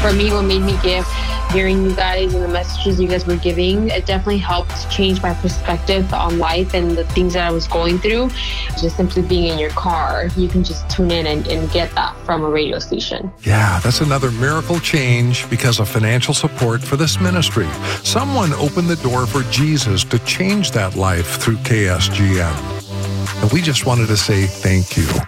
For me, what made me give, hearing you guys and the messages you guys were giving, it definitely helped change my perspective on life and the things that I was going through. Just simply being in your car, you can just tune in and get that from a radio station. Yeah, that's another miracle change because of financial support for this ministry. Someone opened the door for Jesus to change that life through KSGM. And we just wanted to say thank you.